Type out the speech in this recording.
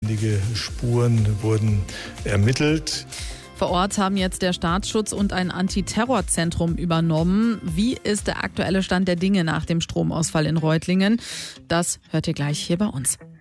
Unvollständige Spuren wurden ermittelt. Vor Ort haben jetzt der Staatsschutz und ein Antiterrorzentrum übernommen. Wie ist der aktuelle Stand der Dinge nach dem Stromausfall in Reutlingen? Das hört ihr gleich hier bei uns.